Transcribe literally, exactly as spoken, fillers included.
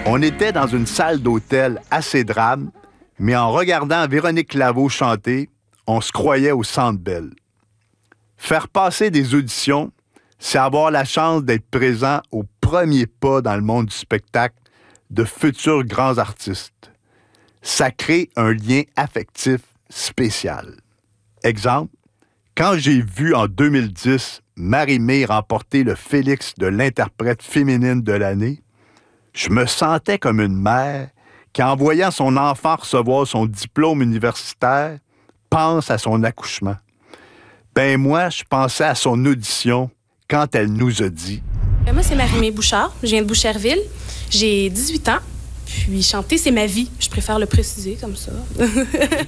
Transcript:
On était dans une salle d'hôtel assez drame, mais en regardant Véronique Laveau chanter, on se croyait au Centre Bell. Faire passer des auditions, c'est avoir la chance d'être présent au premier pas dans le monde du spectacle de futurs grands artistes. Ça crée un lien affectif spécial. Exemple, quand j'ai vu en deux mille dix Marie-Mé remporter le Félix de l'interprète féminine de l'année, je me sentais comme une mère qui, en voyant son enfant recevoir son diplôme universitaire, pense à son accouchement. Ben moi, je pensais à son audition quand elle nous a dit « Moi, c'est Marie-Mé Bouchard. Je viens de Boucherville. J'ai dix-huit ans. Puis chanter, c'est ma vie. Je préfère le préciser comme ça. »